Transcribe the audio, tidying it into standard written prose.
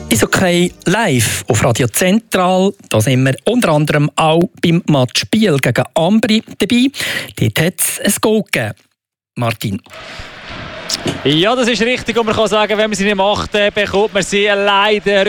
Eishockey live auf Radio Zentral. Da sind wir unter anderem auch beim Match Biel gegen Ambri dabei. Dort hat es ein Goal gegeben. Martin. Ja, das ist richtig. Und man kann sagen, wenn man sie nicht macht, bekommt man sie leider